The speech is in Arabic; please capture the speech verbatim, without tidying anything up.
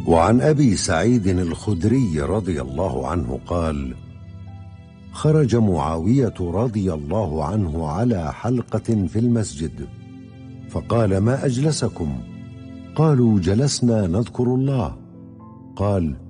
وعن أبي سعيد الخدري رضي الله عنه قال: خرج معاوية رضي الله عنه على حلقة في المسجد، فقال: ما أجلسكم؟ قالوا: جلسنا نذكر الله. قال: